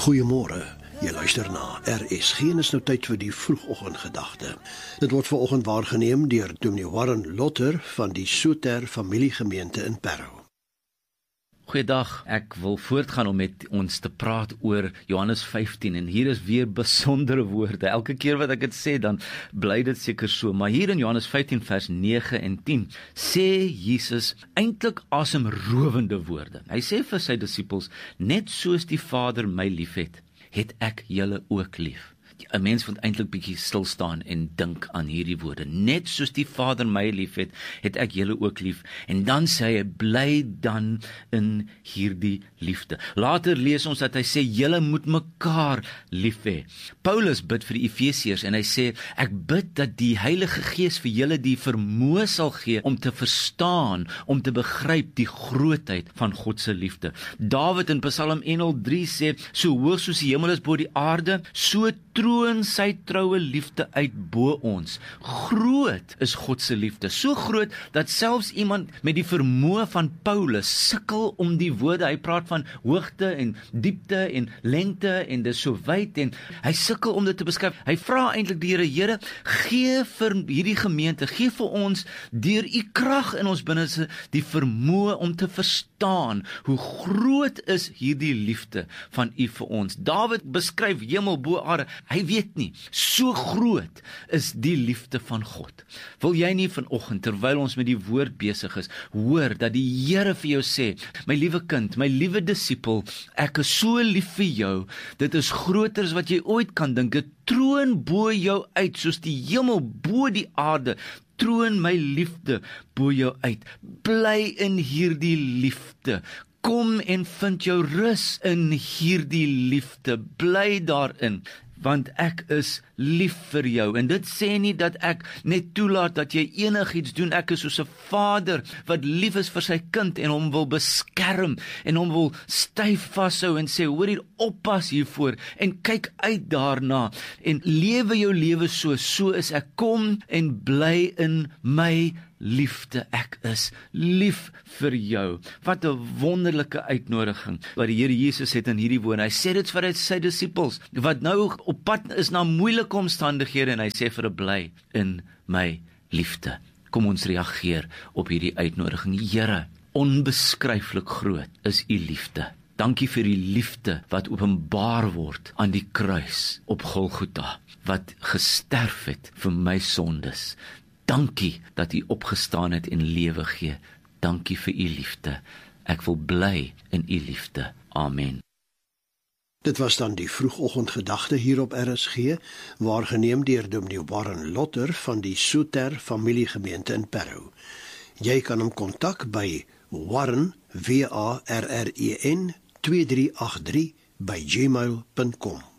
Goeiemôre. Jy luister na RSG en is nou tyd vir die vroegoggendgedagte. Dit word vanoggend waargeneem deur Dominee Warren Lotter van die Soter familiegemeente in Parow. Goeiedag, ek wil voortgaan om met ons te praat oor Johannes 15 en hier is weer besondere woorde. Elke keer wat ek dit sê, dan bly dit seker so, maar hier in Johannes 15 vers 9 en 10 sê Jesus eintlik asemrowende woorde. Hy sê vir sy disippels, net soos die Vader my liefhet, het ek julle ook lief. 'n Mens moet eintlik bietjie stil staan en dink aan hierdie woorde. Net soos die Vader my liefhet, het ek julle ook lief. En dan sê hy, bly dan in hierdie liefde. Later lees ons dat hy sê, julle moet mekaar lief hê. Paulus bid vir die Efesiërs en hy sê, ek bid dat die Heilige Gees vir julle die vermoë sal gee om te verstaan, om te begryp die grootheid van God se liefde. Dawid in Psalm 103 sê, so hoog soos die hemel is bo die aarde, so troon sy troue liefde uit bo ons. Groot is God se liefde, so groot dat selfs iemand met die vermoë van Paulus sukkel om die woorde, hy praat van hoogte en diepte en lengte en dis so wyd en hy sukkel om dit te beskryf. Hy vra eintlik die Here, gee vir hierdie gemeente, gee vir ons deur u krag in ons binneste die vermoë om te verstaan hoe groot is hierdie liefde van u vir ons. Dawid beskryf hemel bo aarde. Hy weet nie, so groot is die liefde van God. Wil jy nie vanoggend, terwyl ons met die woord besig is, hoor dat die Here vir jou sê, my liewe kind, my liewe disipel, ek is so lief vir jou, dit is groter as wat jy ooit kan dink, dit troon bo jou uit, soos die hemel bo die aarde, troon my liefde bo jou uit. Bly in hierdie liefde. Kom en vind jou rus in hierdie liefde. Bly daarin, want ek is lief vir jou. En dit sê nie dat ek net toelaat dat jy enigiets doen. Ek is soos 'n vader wat lief is vir sy kind en hom wil beskerm en hom wil styf vashou en sê, hoor hier, oppas hiervoor en kyk uit daarna en lewe jou lewe so is ek. Kom en bly in my liefde, ek is lief vir jou. Wat 'n wonderlike uitnodiging wat die Here Jesus het in hierdie woorde. Hy sê dit vir sy disippels wat nou op pad is na moeilike omstandighede en hy sê vir hulle, bly in my liefde. Kom ons reageer op hierdie uitnodiging. Here, onbeskryflik groot is u liefde. Dankie vir die liefde wat openbaar word aan die kruis op Golgotha, wat gesterf het vir my sondes. Dankie dat u opgestaan het en lewe gee. Dankie vir u liefde. Ek wil bly in u liefde. Amen. Dit was dan die vroegoggendgedagte hier op RSG, waargeneem deur Dominee Warren Lotter van die Soter familiegemeente in Parow. Jy kan hom kontak by Warren, WARREN 2383 by gmail.com.